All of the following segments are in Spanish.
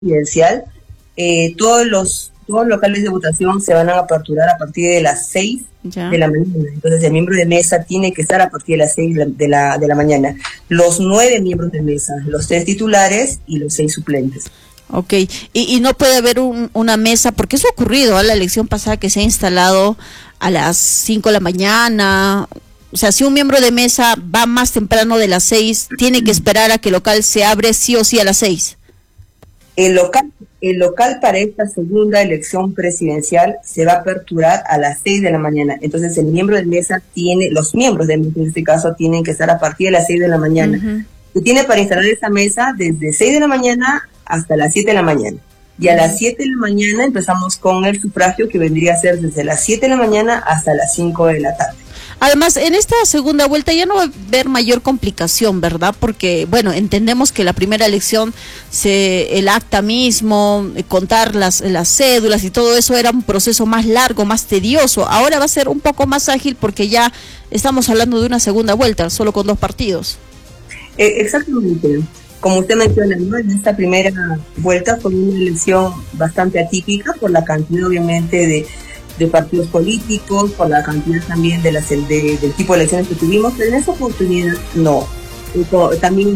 presidencial, todos los locales de votación se van a aperturar a partir de las 6 de la mañana. Entonces el miembro de mesa tiene que estar a partir de las 6 de la mañana. Los 9 miembros de mesa, los 3 titulares y los 6 suplentes. Ok, y no puede haber una mesa, porque eso ha ocurrido a la elección pasada que se ha instalado a las 5 de la mañana. O sea, si un miembro de mesa va más temprano de las 6, tiene que esperar a que el local se abre sí o sí a las 6. El local para esta segunda elección presidencial se va a aperturar a las 6 de la mañana. Entonces los miembros de mesa en este caso tienen que estar a partir de las 6 de la mañana. Y tiene para instalar esa mesa desde 6 de la mañana hasta las 7 de la mañana. Y a las 7 de la mañana empezamos con el sufragio, que vendría a ser desde las 7 de la mañana hasta las 5 de la tarde. Además, en esta segunda vuelta ya no va a haber mayor complicación, ¿verdad? Porque, bueno, entendemos que la primera elección, el acta mismo, contar las cédulas y todo eso era un proceso más largo, más tedioso. Ahora va a ser un poco más ágil porque ya estamos hablando de una segunda vuelta, solo con 2 partidos. Exactamente. Como usted menciona, ¿no? En esta primera vuelta fue una elección bastante atípica por la cantidad, obviamente, de partidos políticos, por la cantidad también del tipo de elecciones que tuvimos, pero en esa oportunidad no. También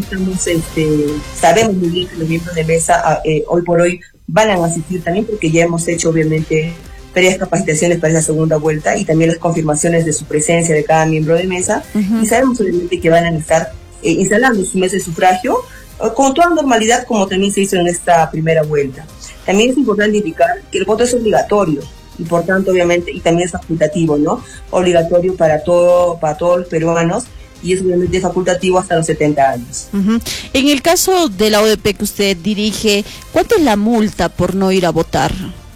sabemos muy bien que los miembros de mesa hoy por hoy van a asistir también, porque ya hemos hecho obviamente varias capacitaciones para esa segunda vuelta y también las confirmaciones de su presencia de cada miembro de mesa, y sabemos obviamente que van a estar instalando su mesa de sufragio con toda normalidad, como también se hizo en esta primera vuelta. También es importante indicar que el voto es obligatorio, y por tanto obviamente, y también es facultativo, ¿no? Obligatorio para todos los peruanos, y es obviamente facultativo hasta los 70 años. En el caso de la ODP que usted dirige, ¿cuánto es la multa por no ir a votar?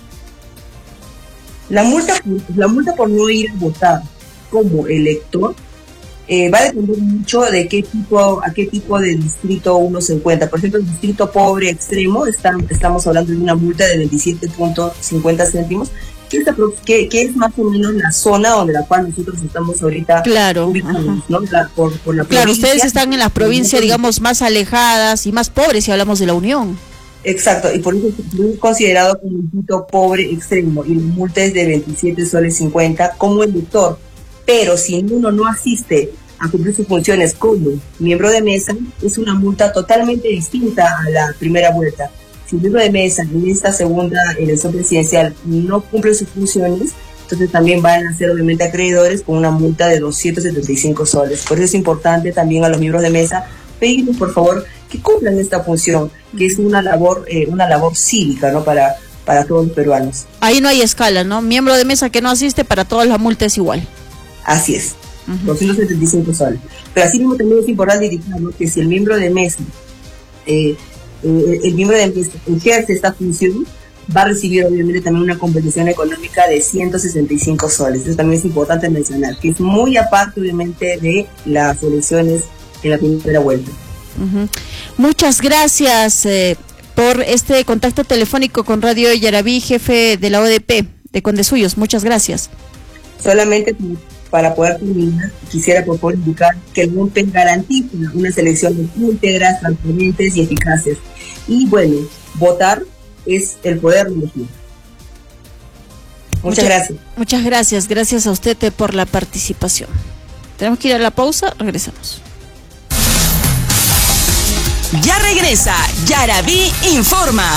La multa por no ir a votar como elector va a depender mucho de a qué tipo de distrito uno se encuentra. Por ejemplo, el distrito pobre extremo, estamos hablando de una multa de 27.50 céntimos, que es más o menos la zona donde la cual nosotros estamos ahorita ubicados, ¿no? Por la claro, ustedes están en las provincias, digamos, más alejadas y más pobres si hablamos de la Unión. Exacto, y por eso es considerado como un distrito pobre extremo, y la multa es de 27 soles 50 como elector. Pero si uno no asiste a cumplir sus funciones como miembro de mesa, es una multa totalmente distinta a la primera vuelta. Si el miembro de mesa en esta segunda elección presidencial no cumple sus funciones, entonces también van a ser obviamente acreedores con una multa de 275 soles. Por eso es importante también a los miembros de mesa pedirles, por favor, que cumplan esta función, que es una labor cívica, ¿no? Para todos los peruanos. Ahí no hay escala, ¿no? Miembro de mesa que no asiste, para todos la multa es igual. Así es, 275 soles. Pero así mismo también es importante indicar, ¿no?, que si el miembro de mesa ejerce esta función, va a recibir obviamente también una compensación económica de 165 soles. Eso también es importante mencionar, que es muy aparte obviamente de las elecciones en la primera vuelta. Muchas gracias por este contacto telefónico con Radio Yaraví, jefe de la ODP de Condesuyos. Muchas gracias. Solamente para poder terminar, quisiera por favor indicar que el MUNPEN garantiza unas elecciones íntegras, transparentes y eficaces. Y bueno, votar es el poder elegir. Muchas gracias. Muchas gracias. Gracias a usted por la participación. Tenemos que ir a la pausa, regresamos. Ya regresa Yaraví Informa.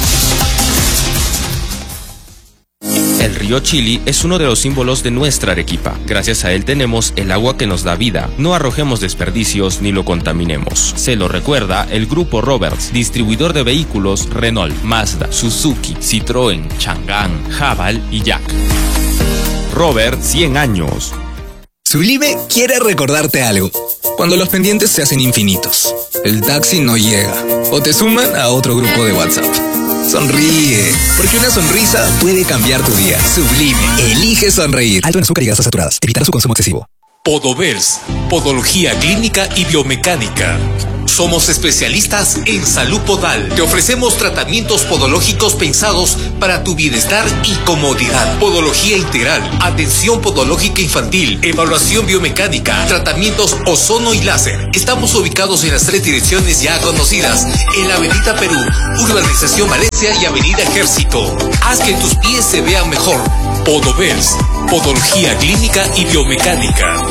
El río Chili es uno de los símbolos de nuestra Arequipa. Gracias a él tenemos el agua que nos da vida. No arrojemos desperdicios ni lo contaminemos. Se lo recuerda el Grupo Roberts, distribuidor de vehículos Renault, Mazda, Suzuki, Citroën, Chang'an, Haval y Jack. Robert, 100 años. Sublime quiere recordarte algo. Cuando los pendientes se hacen infinitos, el taxi no llega o te suman a otro grupo de WhatsApp. Sonríe, porque una sonrisa puede cambiar tu día. Sublime, elige sonreír. Alto en azúcar y grasas saturadas. Evitar su consumo excesivo. Podovers, podología clínica y biomecánica. Somos especialistas en salud podal. Te ofrecemos tratamientos podológicos pensados para tu bienestar y comodidad. Podología integral, atención podológica infantil, evaluación biomecánica, tratamientos ozono y láser. Estamos ubicados en las 3 direcciones ya conocidas, en la Avenida Perú, Urbanización Valencia y Avenida Ejército. Haz que tus pies se vean mejor. Podovers, podología clínica y biomecánica.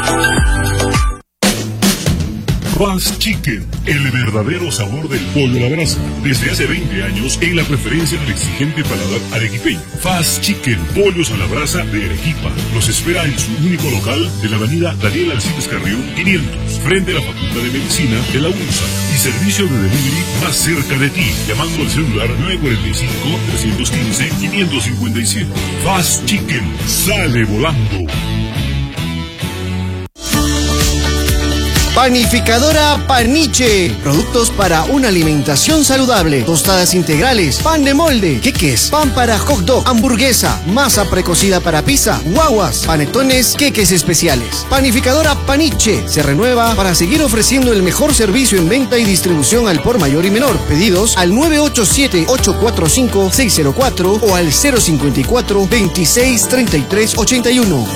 Fast Chicken, el verdadero sabor del pollo a la brasa. Desde hace 20 años, en la preferencia del exigente paladar arequipeño. Fast Chicken, pollos a la brasa de Arequipa. Los espera en su único local de la avenida Daniel Alcides Carrión 500, frente a la Facultad de Medicina de la UNSA. Y servicio de delivery más cerca de ti, llamando al celular 945-315-557. Fast Chicken, sale volando. Panificadora Paniche. Productos para una alimentación saludable. Tostadas integrales, pan de molde, queques, pan para hot dog, hamburguesa, masa precocida para pizza, guaguas, panetones, queques especiales. Panificadora Paniche se renueva para seguir ofreciendo el mejor servicio en venta y distribución al por mayor y menor. Pedidos al 987-845-604 o al 054-263381.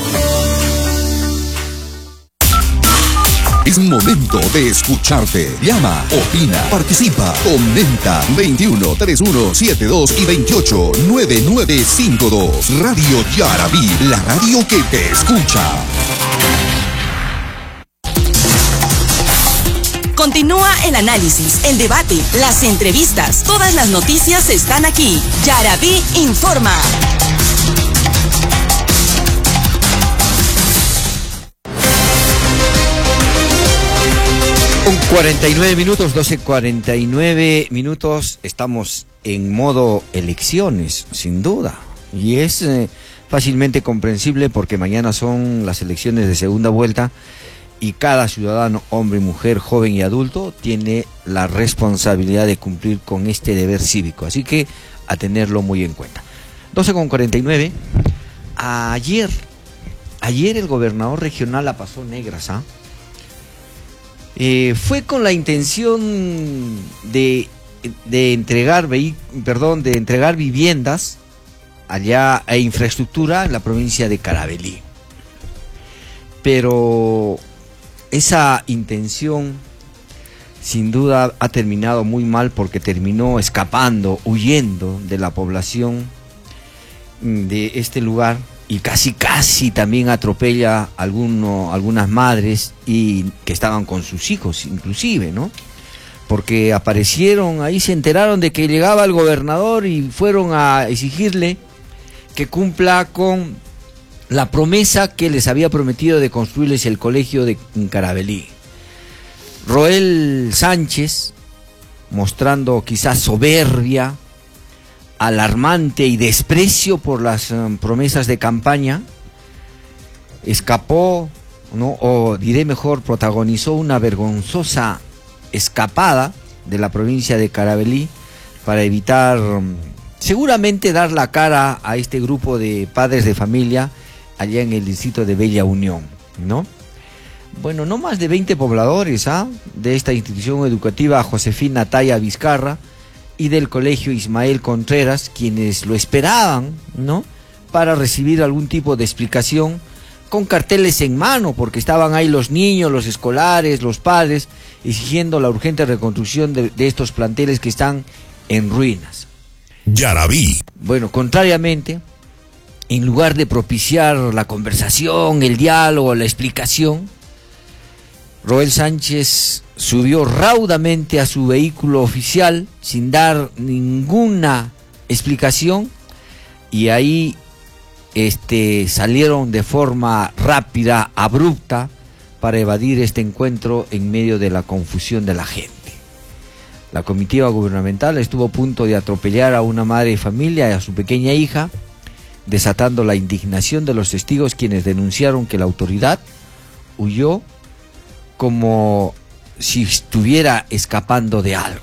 Es momento de escucharte. Llama, opina, participa, comenta. 21 31 72 y 28 9952. Radio Yarabí, la radio que te escucha. Continúa el análisis, el debate, las entrevistas. Todas las noticias están aquí. Yarabí informa. Con 49 minutos, 12:49 minutos, estamos en modo elecciones, sin duda. Y es fácilmente comprensible porque mañana son las elecciones de segunda vuelta y cada ciudadano, hombre, mujer, joven y adulto, tiene la responsabilidad de cumplir con este deber cívico. Así que a tenerlo muy en cuenta. 12:49. Ayer el gobernador regional la pasó negras, ¿ah? Fue con la intención de entregar viviendas allá e infraestructura en la provincia de Carabalí. Pero esa intención sin duda ha terminado muy mal porque terminó escapando, huyendo de la población de este lugar. Y casi también atropella algunas madres y que estaban con sus hijos inclusive, ¿no? Porque aparecieron, ahí se enteraron de que llegaba el gobernador y fueron a exigirle que cumpla con la promesa que les había prometido de construirles el colegio de Carabalí. Roel Sánchez, mostrando quizás soberbia, alarmante y desprecio por las promesas de campaña, escapó, ¿no? O diré mejor, protagonizó una vergonzosa escapada de la provincia de Carabalí para evitar seguramente dar la cara a este grupo de padres de familia allá en el distrito de Bella Unión, ¿no? Bueno, no más de 20 pobladores de esta institución educativa Josefina Taya Vizcarra y del colegio Ismael Contreras, quienes lo esperaban, ¿no?, para recibir algún tipo de explicación, con carteles en mano, porque estaban ahí los niños, los escolares, los padres, exigiendo la urgente reconstrucción de estos planteles que están en ruinas. Yarabí. Bueno, contrariamente, en lugar de propiciar la conversación, el diálogo, la explicación, Roel Sánchez subió raudamente a su vehículo oficial sin dar ninguna explicación y ahí salieron de forma rápida, abrupta, para evadir este encuentro en medio de la confusión de la gente. La comitiva gubernamental estuvo a punto de atropellar a una madre de familia y a su pequeña hija, desatando la indignación de los testigos, quienes denunciaron que la autoridad huyó como si estuviera escapando de algo.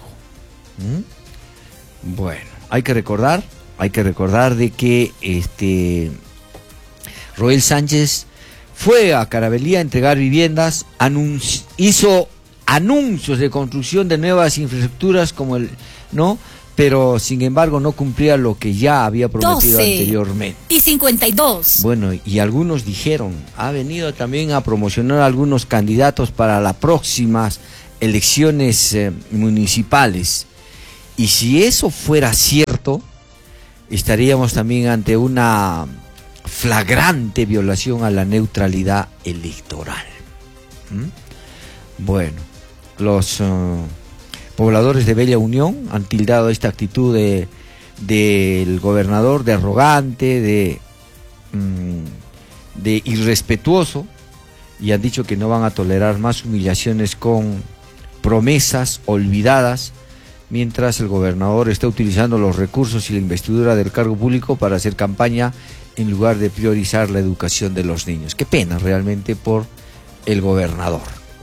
Bueno, hay que recordar de que Roel Sánchez fue a Carabalí a entregar viviendas, hizo anuncios de construcción de nuevas infraestructuras como ¿no? Pero sin embargo no cumplía lo que ya había prometido 12 anteriormente. y 52. Bueno, y algunos dijeron, ha venido también a promocionar a algunos candidatos para las próximas elecciones municipales. Y si eso fuera cierto, estaríamos también ante una flagrante violación a la neutralidad electoral. Bueno, los pobladores de Bella Unión han tildado esta actitud del gobernador de arrogante, de irrespetuoso, y han dicho que no van a tolerar más humillaciones con promesas olvidadas, mientras el gobernador está utilizando los recursos y la investidura del cargo público para hacer campaña en lugar de priorizar la educación de los niños. Qué pena realmente por el gobernador.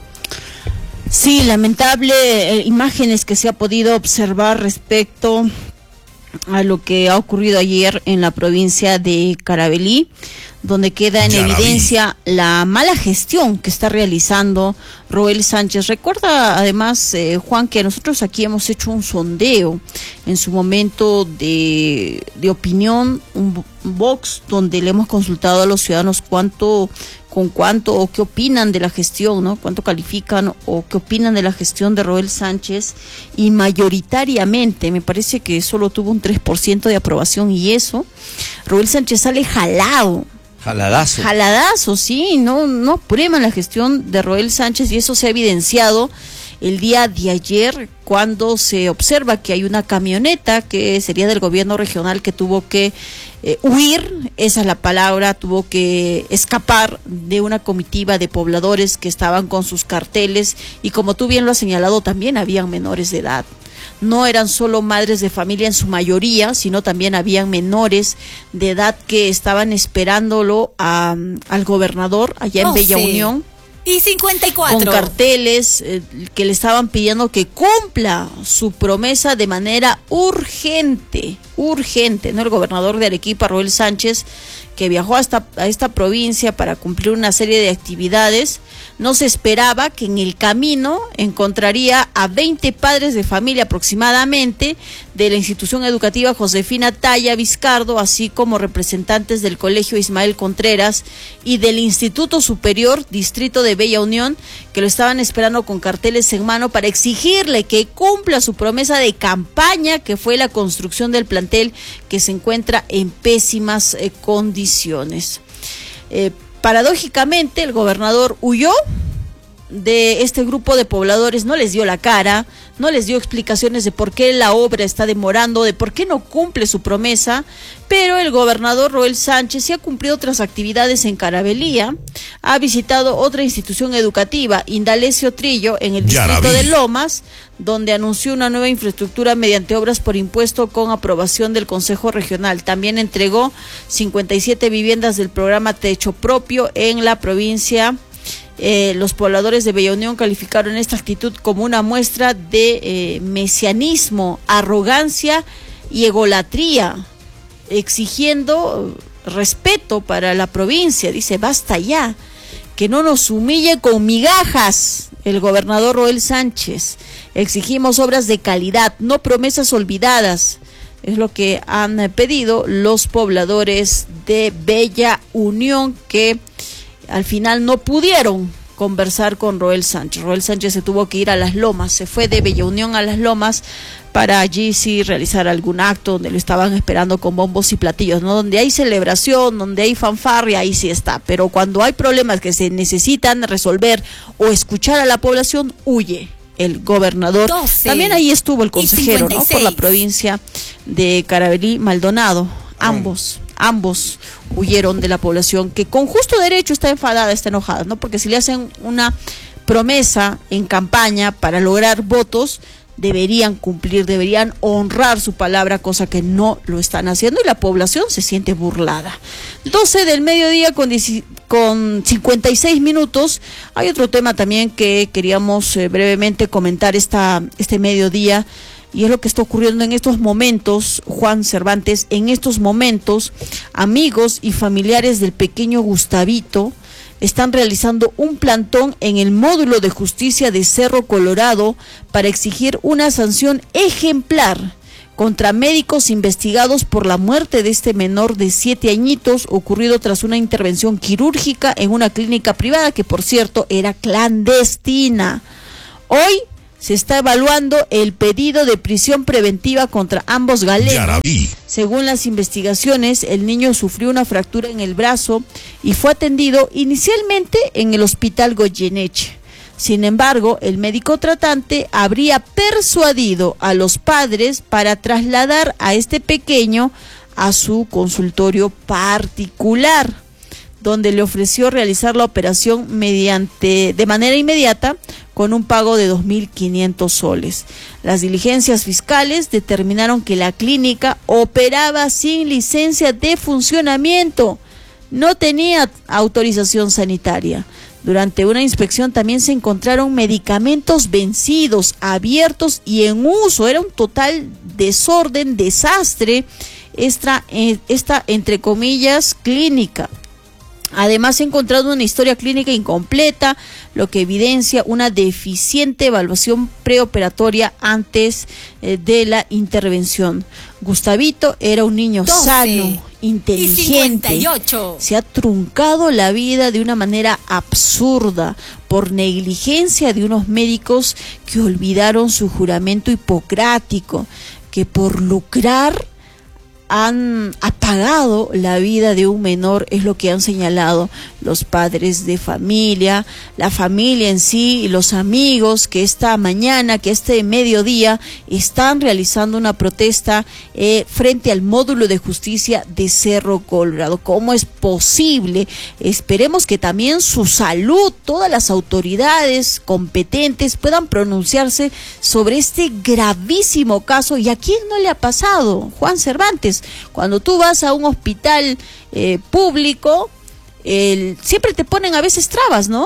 Sí, lamentable imágenes que se ha podido observar respecto a lo que ha ocurrido ayer en la provincia de Carabalí, donde queda en evidencia la mala gestión que está realizando Roel Sánchez. Recuerda además, Juan, que nosotros aquí hemos hecho un sondeo en su momento de opinión, un box, donde le hemos consultado a los ciudadanos cuánto o qué opinan de la gestión, ¿no? Cuánto califican o qué opinan de la gestión de Roel Sánchez, y mayoritariamente, me parece que solo tuvo un 3% de aprobación, y eso, Roel Sánchez sale jalado. Jaladazo, sí, no aprueban la gestión de Roel Sánchez, y eso se ha evidenciado el día de ayer cuando se observa que hay una camioneta que sería del gobierno regional que tuvo que huir, esa es la palabra, tuvo que escapar de una comitiva de pobladores que estaban con sus carteles, y como tú bien lo has señalado, también habían menores de edad. No eran solo madres de familia en su mayoría, sino también habían menores de edad que estaban esperándolo al gobernador allá en Bella Unión. Y 54. Con carteles que le estaban pidiendo que cumpla su promesa de manera urgente, ¿no? El gobernador de Arequipa, Roel Sánchez, que viajó a esta provincia para cumplir una serie de actividades, no se esperaba que en el camino encontraría a 20 padres de familia aproximadamente de la institución educativa Josefina Talla Vizcardo, así como representantes del Colegio Ismael Contreras y del Instituto Superior Distrito de Bella Unión, que lo estaban esperando con carteles en mano para exigirle que cumpla su promesa de campaña, que fue la construcción del plantel que se encuentra en pésimas condiciones. Paradójicamente, el gobernador huyó de este grupo de pobladores, no les dio la cara, no les dio explicaciones de por qué la obra está demorando, de por qué no cumple su promesa, pero el gobernador Roel Sánchez sí ha cumplido otras actividades en Carabalí, ha visitado otra institución educativa, Indalecio Trillo, en el distrito de Lomas, donde anunció una nueva infraestructura mediante obras por impuesto con aprobación del Consejo Regional. También entregó 57 viviendas del programa Techo Propio en la provincia. Los pobladores de Bella Unión calificaron esta actitud como una muestra de mesianismo, arrogancia y egolatría, exigiendo respeto para la provincia. Dice, basta ya, que no nos humille con migajas el gobernador Roel Sánchez. Exigimos obras de calidad, no promesas olvidadas. Es lo que han pedido los pobladores de Bella Unión, que al final no pudieron conversar con Roel Sánchez. Roel Sánchez se tuvo que ir a Las Lomas, se fue de Bella Unión a Las Lomas para allí sí realizar algún acto donde lo estaban esperando con bombos y platillos, ¿no? Donde hay celebración, donde hay fanfarria, ahí sí está. Pero cuando hay problemas que se necesitan resolver o escuchar a la población, huye el gobernador. 12. También ahí estuvo el consejero, ¿no? Por la provincia de Carabalí, Maldonado. Ambos huyeron de la población, que con justo derecho está enfadada, está enojada, ¿no? Porque si le hacen una promesa en campaña para lograr votos, deberían cumplir, deberían honrar su palabra, cosa que no lo están haciendo, y la población se siente burlada. 12 del mediodía con 56 minutos. Hay otro tema también que queríamos brevemente comentar este mediodía, y es lo que está ocurriendo en estos momentos, Juan Cervantes. En estos momentos, amigos y familiares del pequeño Gustavito están realizando un plantón en el módulo de justicia de Cerro Colorado para exigir una sanción ejemplar contra médicos investigados por la muerte de este menor de 7 añitos ocurrido tras una intervención quirúrgica en una clínica privada que, por cierto, era clandestina. Hoy se está evaluando el pedido de prisión preventiva contra ambos galenos. Según las investigaciones, el niño sufrió una fractura en el brazo y fue atendido inicialmente en el hospital Goyeneche. Sin embargo, el médico tratante habría persuadido a los padres para trasladar a este pequeño a su consultorio particular, donde le ofreció realizar la operación de manera inmediata con un pago de 2.500 soles. Las diligencias fiscales determinaron que la clínica operaba sin licencia de funcionamiento, no tenía autorización sanitaria. Durante una inspección también se encontraron medicamentos vencidos, abiertos y en uso. Era un total desorden, desastre, esta entre comillas, clínica. Además, se ha encontrado una historia clínica incompleta, lo que evidencia una deficiente evaluación preoperatoria antes de la intervención. Gustavito era un niño sano, inteligente. Se ha truncado la vida de una manera absurda por negligencia de unos médicos que olvidaron su juramento hipocrático, que por lucrar han apagado la vida de un menor, es lo que han señalado los padres de familia, la familia en sí y los amigos que esta mañana, que este mediodía están realizando una protesta frente al módulo de justicia de Cerro Colorado. ¿Cómo es posible? Esperemos que también su salud, todas las autoridades competentes puedan pronunciarse sobre este gravísimo caso. ¿Y a quién no le ha pasado? Juan Cervantes. Cuando tú vas a un hospital público, siempre te ponen a veces trabas, ¿no?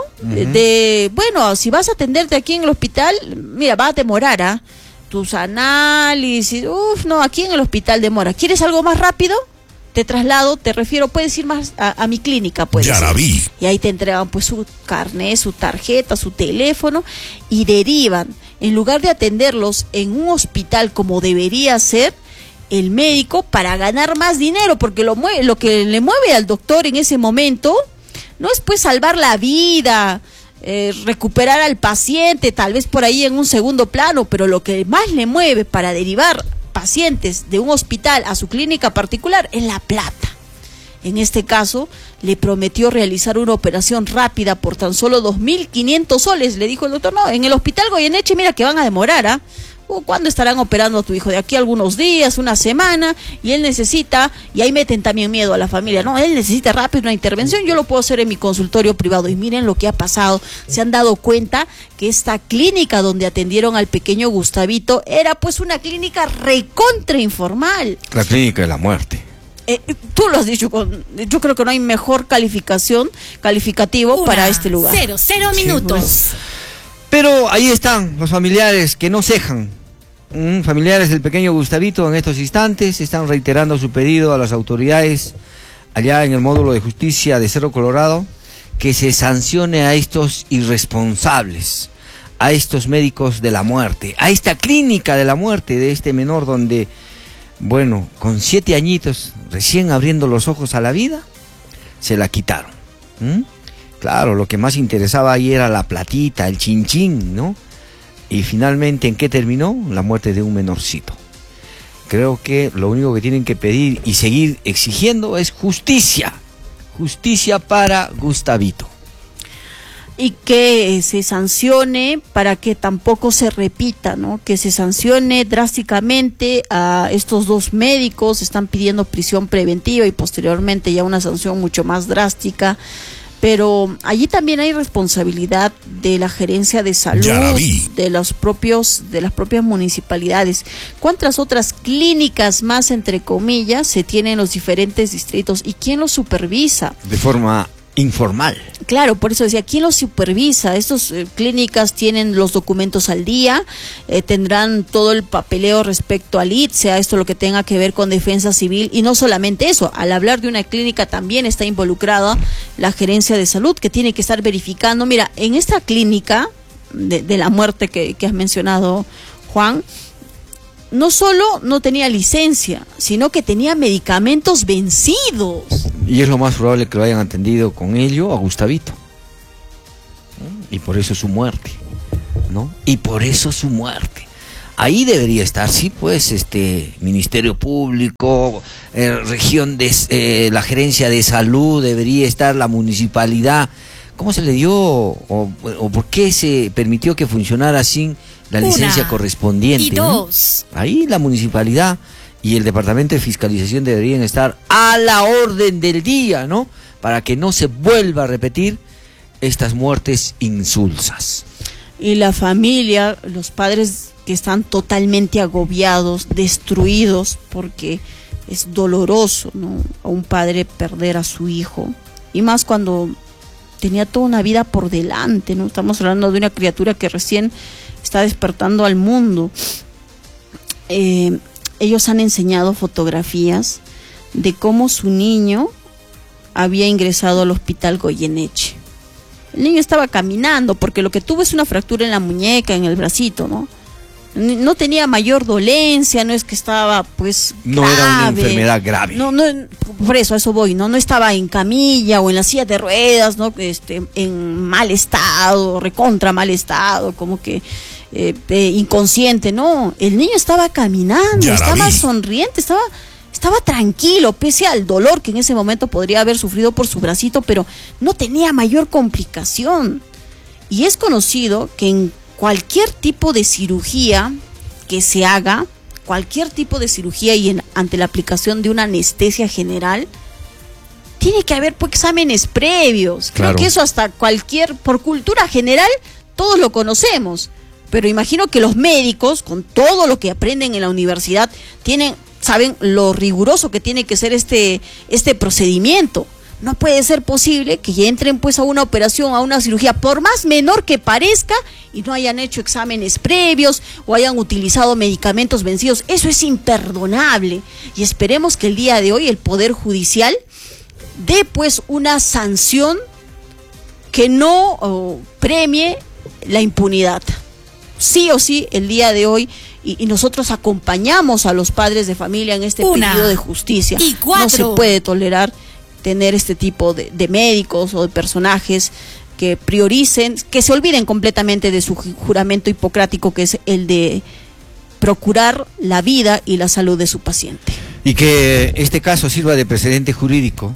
Bueno, si vas a atenderte aquí en el hospital, mira, va a demorar, tus análisis, no, aquí en el hospital demora. ¿Quieres algo más rápido? Te traslado, te refiero, puedes ir más a mi clínica, puedes. Ya la vi. Y ahí te entregan pues su carnet, su tarjeta, su teléfono y derivan. En lugar de atenderlos en un hospital como debería ser, el médico, para ganar más dinero, porque lo que le mueve al doctor en ese momento no es pues salvar la vida, recuperar al paciente, tal vez por ahí en un segundo plano, pero lo que más le mueve para derivar pacientes de un hospital a su clínica particular es la plata. En este caso, le prometió realizar una operación rápida por tan solo 2.500 soles. Le dijo el doctor, no, en el hospital Goyeneche, mira que van a demorar, ¿cuándo estarán operando a tu hijo? De aquí a algunos días, una semana, y él necesita, y ahí meten también miedo a la familia, no, él necesita rápido una intervención, yo lo puedo hacer en mi consultorio privado. Y miren lo que ha pasado, se han dado cuenta que esta clínica donde atendieron al pequeño Gustavito era pues una clínica recontra informal. La clínica de la muerte. Tú lo has dicho, yo creo que no hay mejor calificativo para este lugar. 0 minutos. Sí, pero ahí están los familiares que no cejan. Familiares del pequeño Gustavito en estos instantes están reiterando su pedido a las autoridades allá en el módulo de justicia de Cerro Colorado que se sancione a estos irresponsables, a estos médicos de la muerte, a esta clínica de la muerte de este menor donde, bueno, con 7 añitos, recién abriendo los ojos a la vida, se la quitaron. Claro, lo que más interesaba ahí era la platita, el chinchín, ¿no? Y finalmente, ¿en qué terminó? La muerte de un menorcito. Creo que lo único que tienen que pedir y seguir exigiendo es justicia. Justicia para Gustavito. Y que se sancione para que tampoco se repita, ¿no? Que se sancione drásticamente a estos 2 médicos. Están pidiendo prisión preventiva y posteriormente ya una sanción mucho más drástica. Pero allí también hay responsabilidad de la gerencia de salud, de las propias municipalidades. ¿Cuántas otras clínicas más, entre comillas, se tienen en los diferentes distritos? ¿Y quién los supervisa? De forma informal. Claro, por eso decía, ¿quién los supervisa? Estas clínicas tienen los documentos al día, tendrán todo el papeleo respecto al ITSE, a esto lo que tenga que ver con defensa civil, y no solamente eso, al hablar de una clínica también está involucrada la gerencia de salud, que tiene que estar verificando. Mira, en esta clínica de la muerte que has mencionado, Juan, no solo no tenía licencia, sino que tenía medicamentos vencidos. Y es lo más probable que lo hayan atendido con ello a Gustavito. Y por eso su muerte, ¿no? Y por eso su muerte. Ahí debería estar, sí, pues, Ministerio Público, región de la gerencia de salud, debería estar la municipalidad. ¿Cómo se le dio o por qué se permitió que funcionara sin la licencia correspondiente? Y dos. ¿No? Ahí la municipalidad y el Departamento de Fiscalización deberían estar a la orden del día, ¿no? Para que no se vuelva a repetir estas muertes insulsas. Y la familia, los padres que están totalmente agobiados, destruidos, porque es doloroso, ¿no? A un padre perder a su hijo, y más cuando tenía toda una vida por delante, ¿no? Estamos hablando de una criatura que recién está despertando al mundo. Ellos han enseñado fotografías de cómo su niño había ingresado al hospital Goyeneche. El niño estaba caminando, porque lo que tuvo es una fractura en la muñeca, en el bracito, ¿no? No tenía mayor dolencia, no es que estaba, pues, no grave. era una enfermedad grave. No, por eso, a eso voy, ¿no? No estaba en camilla o en la silla de ruedas, ¿no? En mal estado, recontra mal estado, como que inconsciente, no. El niño estaba caminando, estaba sonriente, estaba tranquilo, pese al dolor que en ese momento podría haber sufrido por su bracito, pero no tenía mayor complicación. Y es conocido que en cualquier tipo de cirugía que se haga, cualquier tipo de cirugía y ante la aplicación de una anestesia general, tiene que haber pues exámenes previos. Claro. Creo que eso hasta por cultura general, todos lo conocemos. Pero imagino que los médicos, con todo lo que aprenden en la universidad, saben lo riguroso que tiene que ser este procedimiento. No puede ser posible que entren pues a una operación, a una cirugía, por más menor que parezca, y no hayan hecho exámenes previos o hayan utilizado medicamentos vencidos. Eso es imperdonable, y esperemos que el día de hoy el Poder Judicial dé pues una sanción que no premie la impunidad. Sí o sí, el día de hoy, y nosotros acompañamos a los padres de familia en este pedido de justicia. Y 4. No se puede tolerar tener este tipo de médicos o de personajes que prioricen, que se olviden completamente de su juramento hipocrático, que es el de procurar la vida y la salud de su paciente. Y que este caso sirva de precedente jurídico.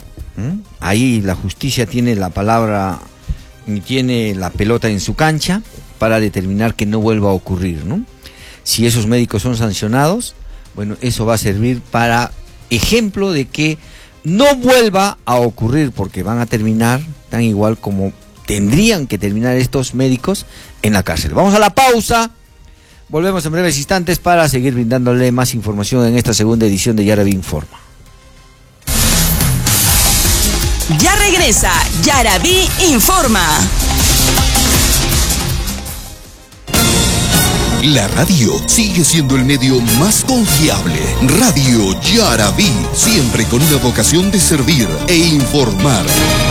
Ahí la justicia tiene la palabra y tiene la pelota en su cancha para determinar que no vuelva a ocurrir, ¿no? Si esos médicos son sancionados, bueno, eso va a servir para ejemplo de que no vuelva a ocurrir, porque van a terminar tan igual como tendrían que terminar estos médicos en la cárcel. Vamos a la pausa, volvemos en breves instantes para seguir brindándole más información en esta segunda edición de Yaraví Informa. Ya regresa Yaraví Informa. La radio sigue siendo el medio más confiable. Radio Yaraví, siempre con una vocación de servir e informar.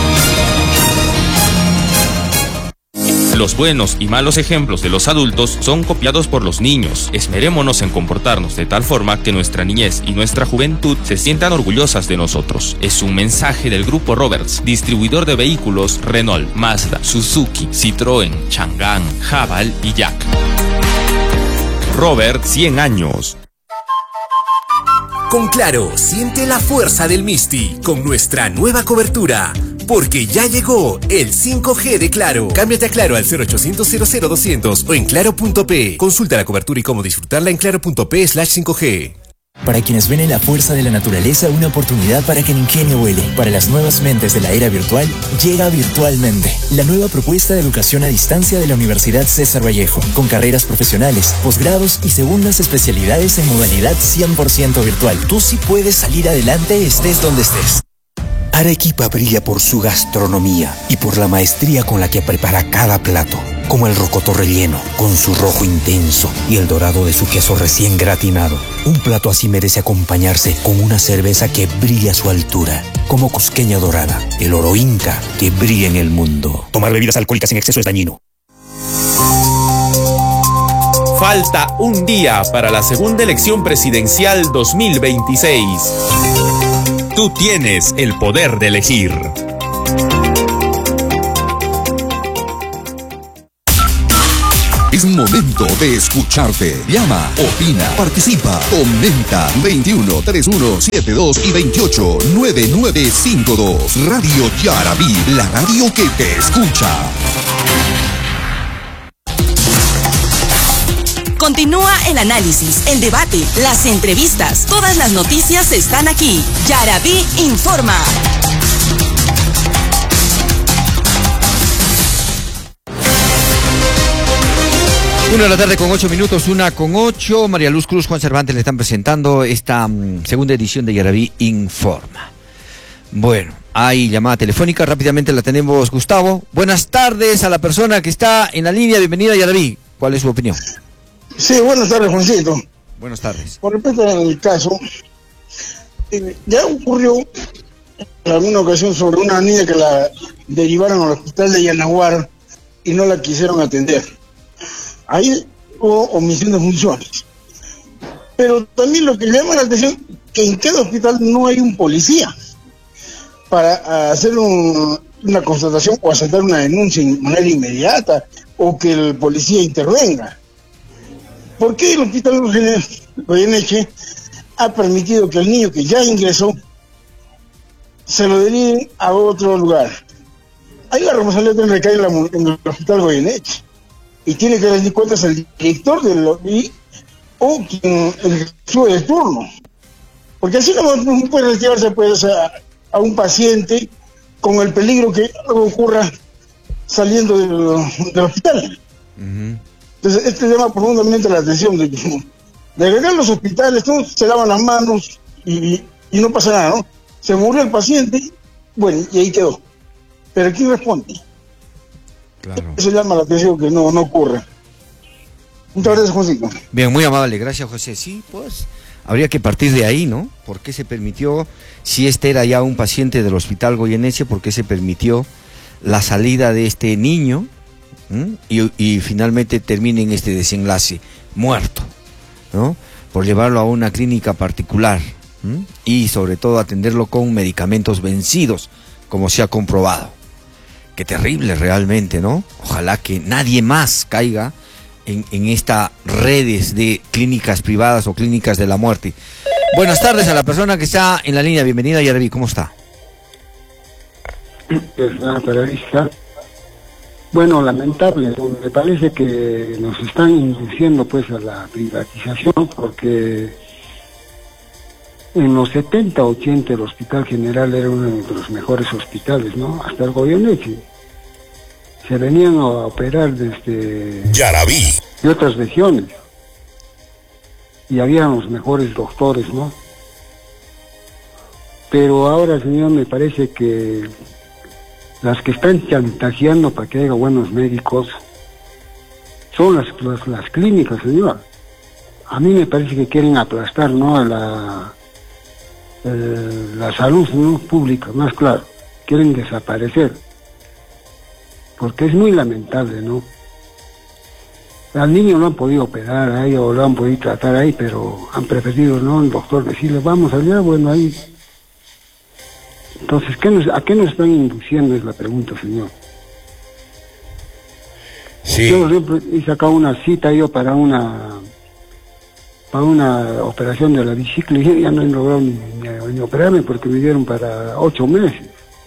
Los buenos y malos ejemplos de los adultos son copiados por los niños. Esmerémonos en comportarnos de tal forma que nuestra niñez y nuestra juventud se sientan orgullosas de nosotros. Es un mensaje del Grupo Roberts, distribuidor de vehículos Renault, Mazda, Suzuki, Citroën, Chang'an, Haval y Jack. Robert, 100 años. Con Claro, siente la fuerza del Misti con nuestra nueva cobertura. Porque ya llegó el 5G de Claro. Cámbiate a Claro al 0800 00200 o en claro.p. Consulta la cobertura y cómo disfrutarla en claro.p/5G. Para quienes ven en la fuerza de la naturaleza una oportunidad para que el ingenio vuele. Para las nuevas mentes de la era virtual, llega Virtualmente, la nueva propuesta de educación a distancia de la Universidad César Vallejo, con carreras profesionales, posgrados y segundas especialidades en modalidad 100% virtual. Tú sí puedes salir adelante estés donde estés. Arequipa brilla por su gastronomía y por la maestría con la que prepara cada plato, como el rocoto relleno, con su rojo intenso y el dorado de su queso recién gratinado. Un plato así merece acompañarse con una cerveza que brilla a su altura, como Cusqueña Dorada, el oro inca que brilla en el mundo. Tomar bebidas alcohólicas en exceso es dañino. Falta un día para la segunda elección presidencial 2026. Tú tienes el poder de elegir. Es momento de escucharte. Llama, opina, participa, comenta. 21 31 72 y 28 9952. Radio Yarabí, la radio que te escucha. Continúa el análisis, el debate, las entrevistas. Todas las noticias están aquí. Yarabí informa. 1:08 PM, 1:08. María Luz Cruz, Juan Cervantes le están presentando esta segunda edición de Yarabí Informa. Bueno, hay llamada telefónica, rápidamente la tenemos, Gustavo. Buenas tardes a la persona que está en la línea, bienvenida a Yarabí. ¿Cuál es su opinión? Sí, buenas tardes, Juancito. Buenas tardes. Por respecto al caso, ya ocurrió en alguna ocasión sobre una niña que la derivaron al hospital de Yanaguar y no la quisieron atender. Ahí hubo omisión de funciones. Pero también lo que llama la atención es que en cada hospital no hay un policía para hacer una constatación o aceptar una denuncia de manera inmediata o que el policía intervenga. ¿Por qué el hospital Goyeneche ha permitido que el niño que ya ingresó se lo deriven a otro lugar? Ahí la responsabilidad recae en el hospital Goyeneche y tiene que rendir cuentas el director o quien sube de turno, porque así no puede retirarse pues a un paciente con el peligro que algo ocurra saliendo del hospital. Entonces, esto llama profundamente la atención de agregar los hospitales, todos se lavan las manos y no pasa nada, ¿no? Se murió el paciente, bueno, y ahí quedó. Pero ¿quién responde? Claro. Eso llama la atención que no ocurre. Muchas gracias, José. Bien, muy amable, gracias, José. Sí, pues, habría que partir de ahí, ¿no? ¿Por qué se permitió, si este era ya un paciente del hospital Goyeneche, por qué se permitió la salida de este niño? Y finalmente termine en este desenlace, muerto, ¿no? Por llevarlo a una clínica particular y sobre todo atenderlo con medicamentos vencidos, como se ha comprobado. Qué terrible realmente, ¿no? Ojalá que nadie más caiga en estas redes de clínicas privadas o clínicas de la muerte. Buenas tardes a la persona que está en la línea, bienvenida, Yarabí, ¿cómo está? Periodista. Bueno, lamentable, me parece que nos están induciendo pues a la privatización, porque en los 70, 80 el Hospital General era uno de los mejores hospitales, ¿no? Hasta el Goyeneche. Se venían a operar desde Yarabí de otras regiones y habían los mejores doctores, ¿no? Pero ahora, señor, me parece que las que están chantajeando para que haya buenos médicos son las clínicas, señor. A mí me parece que quieren aplastar, ¿no?, la salud, ¿no?, pública, más claro. Quieren desaparecer. Porque es muy lamentable, ¿no? Al niño lo han podido operar ahí o lo han podido tratar ahí, pero han preferido, ¿no?, el doctor decirle, vamos allá, bueno, ahí. Entonces, ¿a qué nos están induciendo? Es la pregunta, señor. Sí. Yo siempre he sacado una cita para una operación de la vesícula y ya no he logrado ni operarme porque me dieron para 8 meses.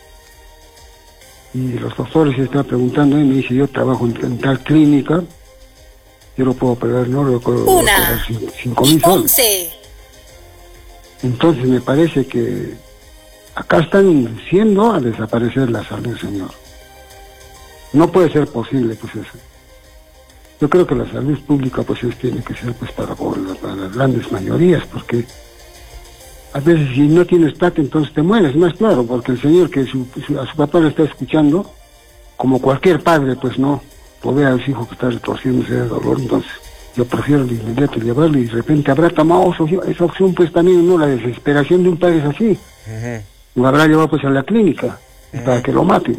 Y los doctores se están preguntando y me dice, yo trabajo en tal clínica, yo lo puedo operar, no lo puedo operar 5,000 soles. Entonces me parece que acá están induciendo a desaparecer la salud, señor. No puede ser posible, pues eso. Yo creo que la salud pública, pues tiene que ser, pues para las grandes mayorías, porque a veces si no tienes plata entonces te mueres, más claro, porque el señor que a su papá le está escuchando, como cualquier padre, pues no, lo ve a su hijo que está retorciéndose de dolor, entonces yo prefiero de inmediato llevarle y de repente habrá tomado esa opción, pues también, ¿no? La desesperación de un padre es así. Lo habrá llevado pues a la clínica para que lo maten.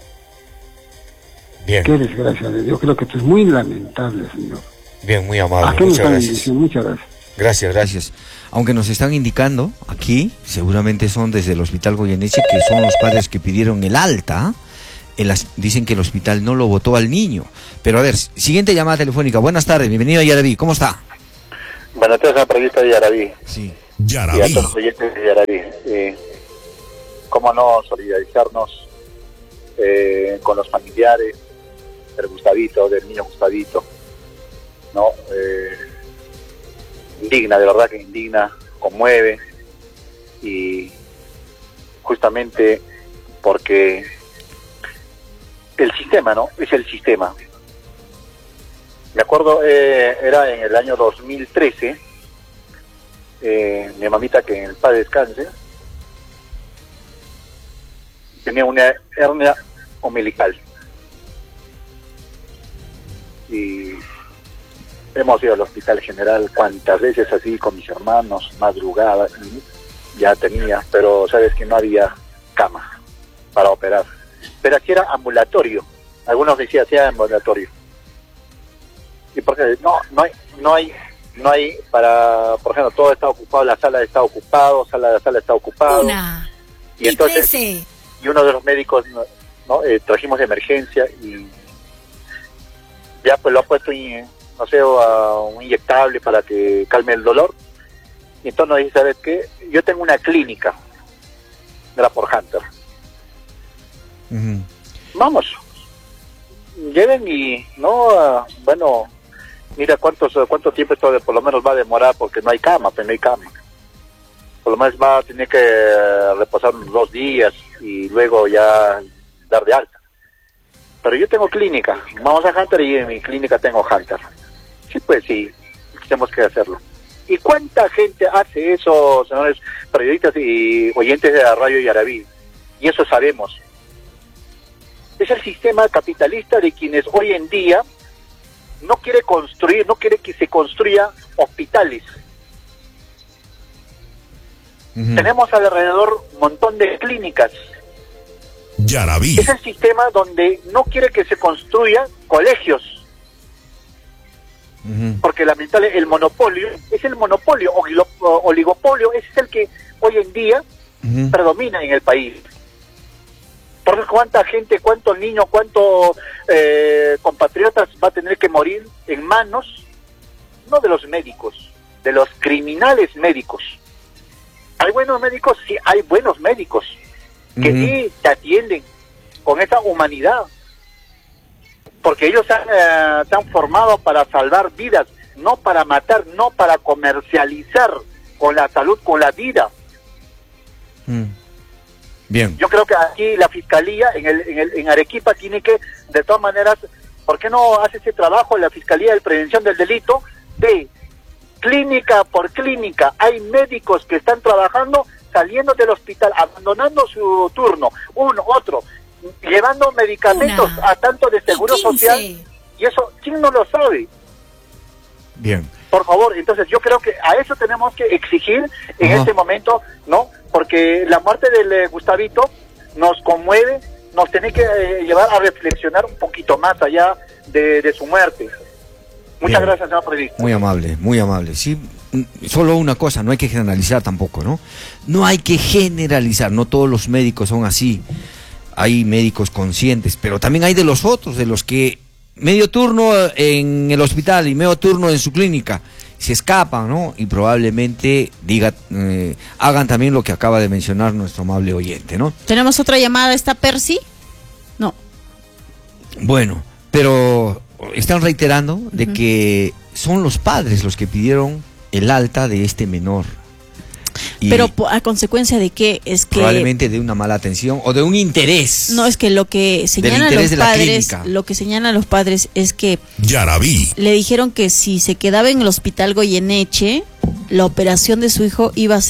Bien. Qué desgracia, yo creo que esto es muy lamentable, señor. Bien, muy amable, muchas gracias. Muchas gracias. Gracias. Aunque nos están indicando aquí, seguramente son desde el Hospital Goyeneche, que son los padres que pidieron el alta. Dicen que el hospital no lo votó al niño. Pero a ver, siguiente llamada telefónica. Buenas tardes, bienvenido a Yaraví. ¿Cómo está? Buenas tardes, la periodista de Yaraví. Sí. Yaraví. Y a todos los oyentes de Yaraví. ¿Cómo no solidarizarnos con los familiares del niño Gustavito? ¿No? Indigna, de verdad que indigna, conmueve, y justamente porque el sistema, ¿no? Es el sistema. Me acuerdo, era en el año 2013, mi mamita, que en paz descanse, tenía una hernia umbilical. Y hemos ido al Hospital General cuantas veces así con mis hermanos, madrugada, y ya tenía, pero sabes que no había cama para operar. Pero aquí era ambulatorio, algunos decían sea ambulatorio. Y porque no hay para, por ejemplo, todo está ocupado, la sala está ocupado, la sala está ocupado. Y entonces, y uno de los médicos, ¿no? Trajimos de emergencia y ya pues lo ha puesto no sé, un inyectable para que calme el dolor. Y entonces nos dice, ¿sabes qué? Yo tengo una clínica, era por Hunter. Vamos, lleven y, no, bueno, mira cuánto tiempo esto por lo menos va a demorar, porque no hay cama, pero no hay cama. Por lo menos va a tener que reposar unos 2 días y luego ya dar de alta. Pero yo tengo clínica, vamos a Hunter y en mi clínica tengo Hunter. Sí, pues sí, tenemos que hacerlo. ¿Y cuánta gente hace eso, señores periodistas y oyentes de la radio Yaraví? Y eso sabemos. Es el sistema capitalista de quienes hoy en día no quiere que se construya hospitales. Tenemos alrededor un montón de clínicas. Yaraví. Es el sistema donde no quiere que se construyan colegios. Porque lamentablemente el monopolio, oligopolio, ese es el que hoy en día predomina en el país. Porque cuánta gente, cuántos niños, cuántos compatriotas va a tener que morir en manos, no de los médicos, de los criminales médicos. ¿Hay buenos médicos? Sí, hay buenos médicos que sí te atienden con esa humanidad, porque ellos se han formado para salvar vidas, no para matar, no para comercializar con la salud, con la vida. Bien. Yo creo que aquí la fiscalía en Arequipa tiene que, de todas maneras, ¿por qué no hace ese trabajo la Fiscalía de Prevención del Delito de clínica por clínica? Hay médicos que están trabajando, saliendo del hospital, abandonando su turno, otro, llevando medicamentos a tanto de Seguro Social, y eso, ¿quién no lo sabe? Bien. Por favor, entonces yo creo que a eso tenemos que exigir en este momento, ¿no? Porque la muerte del Gustavito nos conmueve, nos tiene que llevar a reflexionar un poquito más allá de su muerte. Muchas gracias, señor periodista. Muy amable, muy amable. Sí, solo una cosa, no hay que generalizar tampoco, ¿no? No hay que generalizar, no todos los médicos son así. Hay médicos conscientes, pero también hay de los otros, de los que medio turno en el hospital y medio turno en su clínica se escapan, ¿no? Y probablemente hagan también lo que acaba de mencionar nuestro amable oyente, ¿no? ¿Tenemos otra llamada? ¿Está Percy? No. Bueno, pero están reiterando de que son los padres los que pidieron el alta de este menor. Y pero a consecuencia de qué es que probablemente de una mala atención o de un interés. No, es que lo que señalan los padres es que Yaraví le dijeron que si se quedaba en el Hospital Goyeneche, la operación de su hijo iba a ser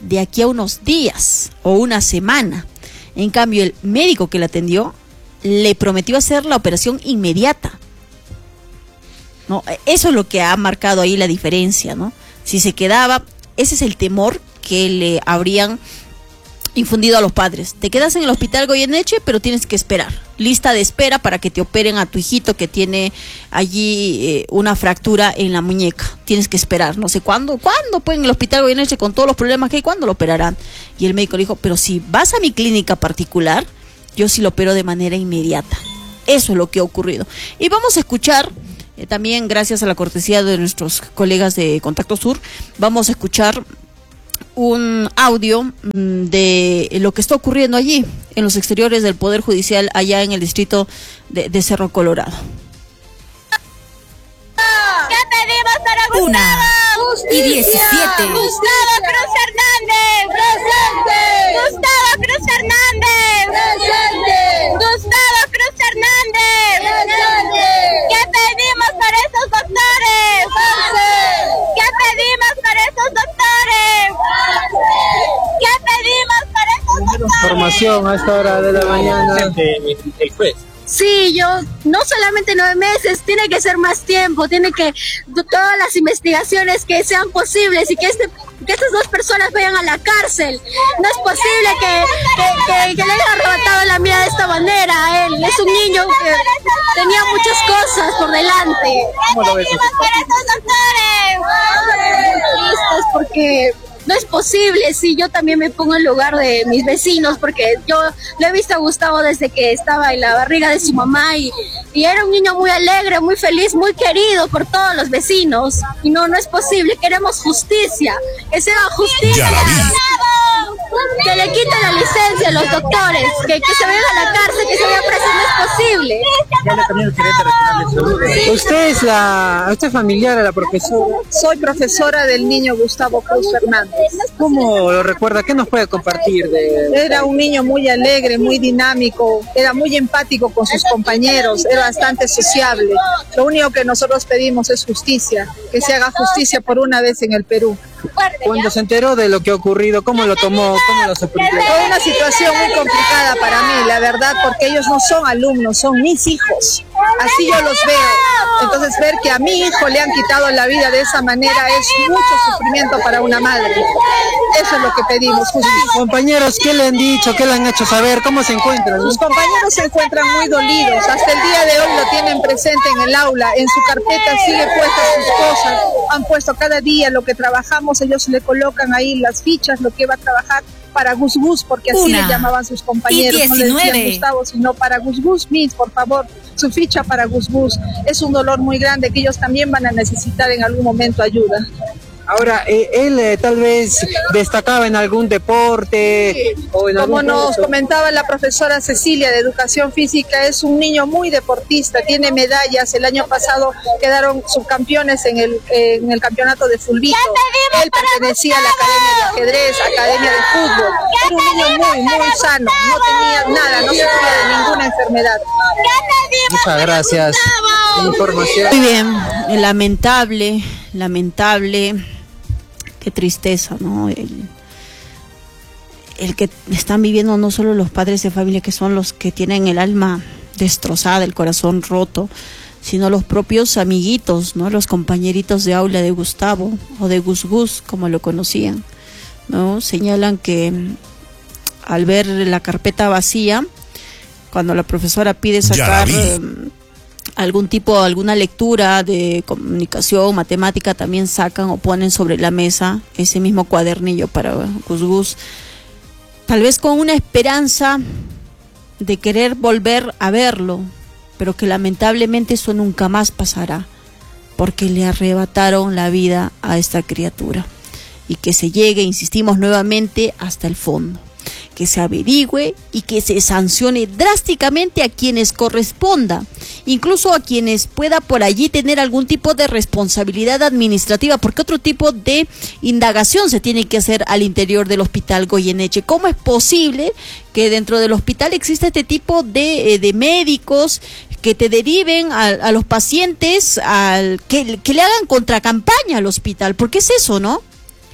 de aquí a unos días o una semana. En cambio, el médico que la atendió le prometió hacer la operación inmediata. ¿No? Eso es lo que ha marcado ahí la diferencia, ¿no? Si se quedaba, ese es el temor que le habrían infundido a los padres. Te quedas en el hospital Goyeneche, pero tienes que esperar. Lista de espera para que te operen a tu hijito que tiene allí una fractura en la muñeca. Tienes que esperar, no sé cuándo. ¿Cuándo? Pues en el hospital Goyeneche, con todos los problemas que hay, ¿cuándo lo operarán? Y el médico le dijo, pero si vas a mi clínica particular, yo sí lo opero de manera inmediata. Eso es lo que ha ocurrido. Y vamos a escuchar, también gracias a la cortesía de nuestros colegas de Contacto Sur, vamos a escuchar un audio de lo que está ocurriendo allí, en los exteriores del Poder Judicial, allá en el distrito de Cerro Colorado. ¿Qué pedimos para Gustavo? 1:17. Gustavo Cruz Hernández. Presente. Gustavo Cruz Hernández. Presente. Gustavo Cruz Hernández. Presente. ¿Qué pedimos para esos doctores? ¿Qué pedimos para esos doctores? ¿Qué pedimos para esos doctores? Formación a esta hora de la mañana. El juez. Sí, yo, no solamente 9 meses, tiene que ser más tiempo, tiene que todas las investigaciones que sean posibles y que estas 2 personas vayan a la cárcel. No es posible que le hayan arrebatado la vida de esta manera a él. Es un niño que tenía muchas cosas por delante. ¿Cómo lo ves? Tristes porque no es posible. Sí, yo también me pongo en lugar de mis vecinos porque yo lo he visto a Gustavo desde que estaba en la barriga de su mamá y era un niño muy alegre, muy feliz, muy querido por todos los vecinos y no es posible. Queremos justicia, que se haga justicia. Que le quiten la licencia a los doctores, que se vayan a la cárcel, que se vayan presos, no es posible. Usted es familiar a la profesora. Soy profesora del niño Gustavo Cruz Hernández. ¿Cómo lo recuerda? ¿Qué nos puede compartir de...? Era un niño muy alegre, muy dinámico, era muy empático con sus compañeros, era bastante sociable. Lo único que nosotros pedimos es justicia, que se haga justicia por una vez en el Perú. Cuando se enteró de lo que ha ocurrido, ¿cómo lo tomó? ¿Cómo lo soportó? Fue una situación muy complicada para mí, la verdad, porque ellos no son alumnos, son mis hijos. Así yo los veo. Entonces ver que a mi hijo le han quitado la vida de esa manera es mucho sufrimiento para una madre. Eso es lo que pedimos, justicia. Compañeros, ¿qué le han dicho? ¿Qué le han hecho saber? ¿Cómo se encuentran? Sus compañeros se encuentran muy dolidos. Hasta el día de hoy lo tienen presente en el aula. En su carpeta sigue puestas sus cosas. Han puesto cada día lo que trabajamos. Ellos le colocan ahí las fichas, lo que va a trabajar para Gus Gus, porque así le llamaban sus compañeros. No le decían Gustavo, sino para Gus Gus, Miss, por favor, su ficha para Gus Gus. Es un dolor muy grande que ellos también van a necesitar en algún momento ayuda. Ahora, él tal vez destacaba en algún deporte o en algún Como nos curso. comentaba la profesora Cecilia de Educación Física, es un niño muy deportista, tiene medallas. El año pasado quedaron subcampeones en el campeonato de fulbito. Él pertenecía a la academia de ajedrez, academia de fútbol. Era un niño muy sano, no tenía nada, no sufría de ninguna enfermedad. Muchas gracias. Información. Muy bien, lamentable. Qué tristeza, ¿no? El que están viviendo no solo los padres de familia, que son los que tienen el alma destrozada, el corazón roto, sino los propios amiguitos, ¿no? Los compañeritos de aula de Gustavo, o de Gus Gus, como lo conocían, ¿no? Señalan que al ver la carpeta vacía, cuando la profesora pide sacar alguna lectura de comunicación, matemática, también sacan o ponen sobre la mesa ese mismo cuadernillo para Gus Gus, tal vez con una esperanza de querer volver a verlo, pero que lamentablemente eso nunca más pasará, porque le arrebataron la vida a esta criatura, y que se llegue, insistimos nuevamente, hasta el fondo, que se averigüe y que se sancione drásticamente a quienes corresponda, incluso a quienes pueda por allí tener algún tipo de responsabilidad administrativa, porque otro tipo de indagación se tiene que hacer al interior del hospital Goyeneche. ¿Cómo es posible que dentro del hospital exista este tipo de médicos que te deriven a los pacientes, que le hagan contracampaña al hospital? Porque es eso, ¿no?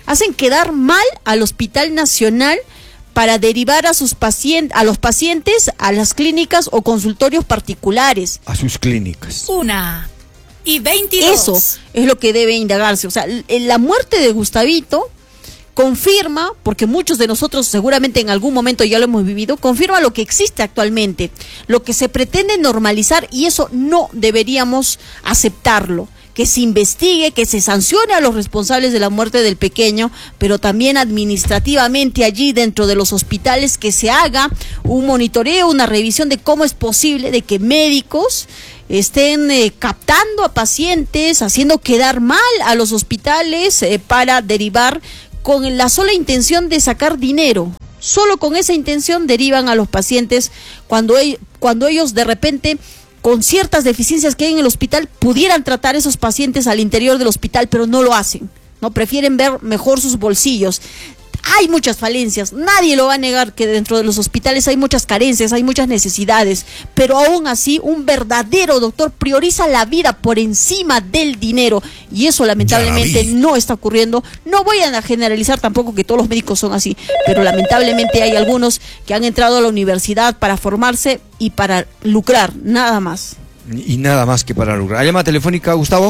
hacen quedar mal al Hospital Nacional para derivar a los pacientes a las clínicas o consultorios particulares. A sus clínicas. 1:22. Eso es lo que debe indagarse. O sea, la muerte de Gustavito confirma, porque muchos de nosotros seguramente en algún momento ya lo hemos vivido, confirma lo que existe actualmente, lo que se pretende normalizar, y eso no deberíamos aceptarlo. Que se investigue, que se sancione a los responsables de la muerte del pequeño, pero también administrativamente allí dentro de los hospitales que se haga un monitoreo, una revisión de cómo es posible de que médicos estén captando a pacientes, haciendo quedar mal a los hospitales para derivar con la sola intención de sacar dinero. Solo con esa intención derivan a los pacientes cuando ellos de repente, con ciertas deficiencias que hay en el hospital, pudieran tratar a esos pacientes al interior del hospital, pero no lo hacen, ¿no? Prefieren ver mejor sus bolsillos. Hay muchas falencias, nadie lo va a negar que dentro de los hospitales hay muchas carencias, hay muchas necesidades, pero aún así un verdadero doctor prioriza la vida por encima del dinero, y eso lamentablemente no está ocurriendo. No voy a generalizar tampoco que todos los médicos son así, pero lamentablemente hay algunos que han entrado a la universidad para formarse y para lucrar, nada más. Y nada más que para lucrar. ¿Llamada telefónica, Gustavo?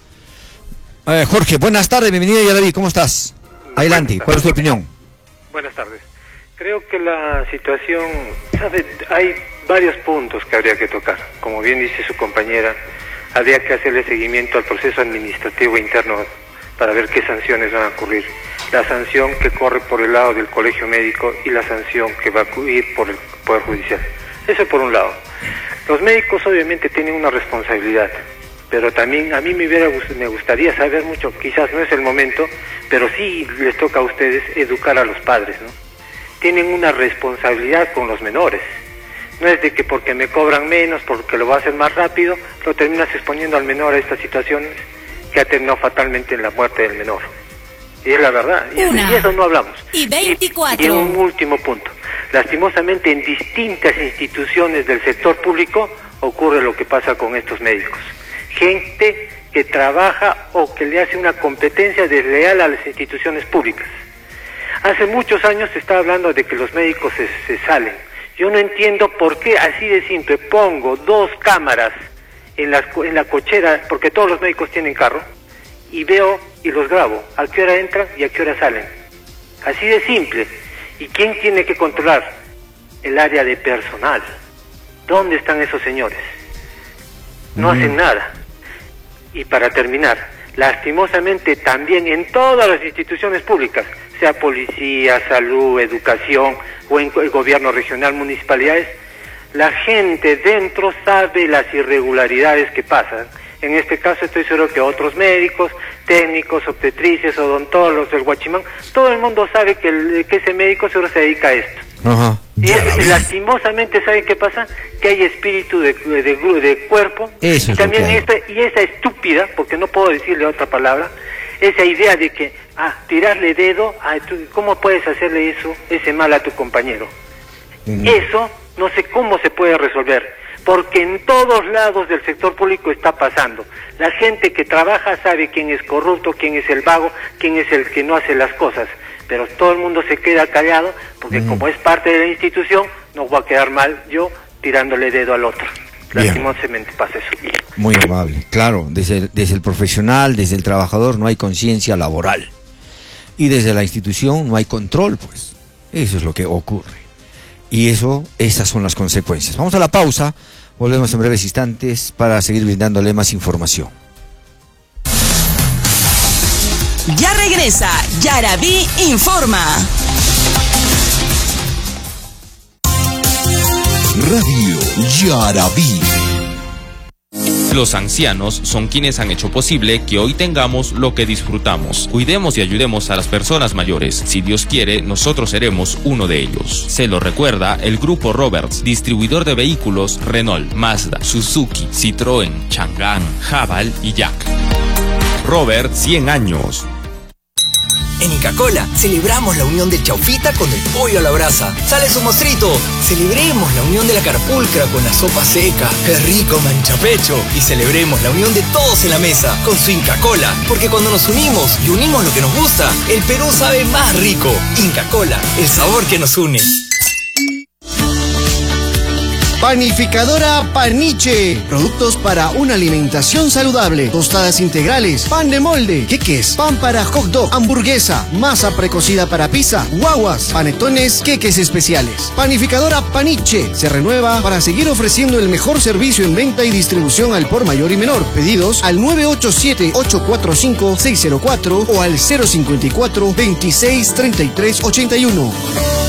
Jorge, buenas tardes, bienvenido a Yaraví, ¿cómo estás? Adelante, ¿cuál es tu opinión? Buenas tardes. Creo que la situación, ¿sabe? Hay varios puntos que habría que tocar. Como bien dice su compañera, habría que hacerle seguimiento al proceso administrativo interno para ver qué sanciones van a ocurrir. La sanción que corre por el lado del colegio médico y la sanción que va a ir por el Poder Judicial. Eso por un lado. Los médicos obviamente tienen una responsabilidad, pero también a mí me gustaría saber mucho, quizás no es el momento, pero sí les toca a ustedes educar a los padres, ¿no? Tienen una responsabilidad con los menores. No es de que porque me cobran menos, porque lo va a hacer más rápido, lo terminas exponiendo al menor a estas situaciones que ha terminado fatalmente en la muerte del menor. Y es la verdad, y eso no hablamos. Y 24. Y un último punto. Lastimosamente en distintas instituciones del sector público ocurre lo que pasa con estos médicos. Gente que trabaja o que le hace una competencia desleal a las instituciones públicas. Hace muchos años se está hablando de que los médicos se salen. Yo no entiendo por qué, así de simple, pongo 2 cámaras en la cochera, porque todos los médicos tienen carro, y veo y los grabo, a qué hora entran y a qué hora salen. Así de simple. ¿Y quién tiene que controlar? El área de personal. ¿Dónde están esos señores? No hacen nada. Y para terminar, lastimosamente también en todas las instituciones públicas, sea policía, salud, educación o en el gobierno regional, municipalidades, la gente dentro sabe las irregularidades que pasan. En este caso estoy seguro que otros médicos, técnicos, obstetrices, odontólogos, el guachimán, todo el mundo sabe que ese médico seguro se dedica a esto. Ajá. Y lastimosamente, ¿saben qué pasa? Que hay espíritu de cuerpo. Eso y también esa estúpida, porque no puedo decirle otra palabra, esa idea de que, tirarle dedo, ¿cómo puedes hacerle ese mal a tu compañero? Eso no sé cómo se puede resolver, porque en todos lados del sector público está pasando. La gente que trabaja sabe quién es corrupto, quién es el vago, quién es el que no hace las cosas, pero todo el mundo se queda callado, porque como es parte de la institución, no va a quedar mal yo tirándole dedo al otro. Lastimosamente pasa eso. Muy amable. Claro, desde el profesional, desde el trabajador no hay conciencia laboral. Y desde la institución no hay control, pues. Eso es lo que ocurre. Y esas son las consecuencias. Vamos a la pausa, volvemos en breves instantes para seguir brindándole más información. Ya regresa Yaraví Informa. Radio Yaraví. Los ancianos son quienes han hecho posible que hoy tengamos lo que disfrutamos. Cuidemos y ayudemos a las personas mayores. Si Dios quiere, nosotros seremos uno de ellos. Se lo recuerda el Grupo Roberts, distribuidor de vehículos Renault, Mazda, Suzuki, Citroën, Chang'an, Haval y Jack. Robert, 100 años. En Inca Kola celebramos la unión del chaufita con el pollo a la brasa. ¡Sale su mostrito! Celebremos la unión de la carapulcra con la sopa seca. ¡Qué rico manchapecho! Y celebremos la unión de todos en la mesa con su Inca Kola. Porque cuando nos unimos y unimos lo que nos gusta, el Perú sabe más rico. Inca Kola, el sabor que nos une. Panificadora Paniche. Productos para una alimentación saludable. Tostadas integrales, pan de molde, queques, pan para hot dog, hamburguesa, masa precocida para pizza, guaguas, panetones, queques especiales. Panificadora Paniche se renueva para seguir ofreciendo el mejor servicio en venta y distribución al por mayor y menor. Pedidos al 987-845-604 o al 054-263381.